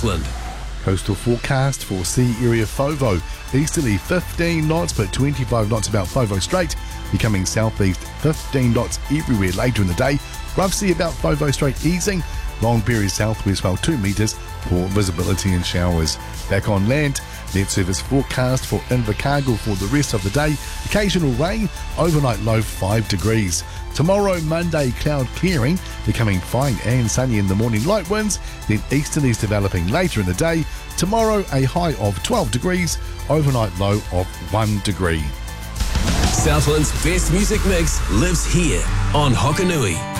Northland. Coastal forecast for sea area FOVO. Easterly 15 knots, but 25 knots about FOVO Strait. Becoming southeast 15 knots everywhere later in the day. Rough sea about FOVO Strait easing. Long period southwest while 2 metres. Poor visibility and showers. Back on land, Net Service forecast for Invercargill for the rest of the day. Occasional rain, overnight low 5 degrees. Tomorrow, Monday, cloud clearing, becoming fine and sunny in the morning, light winds, then easterlies developing later in the day. Tomorrow, a high of 12 degrees, overnight low of 1 degree. Southland's best music mix lives here on Hokanui.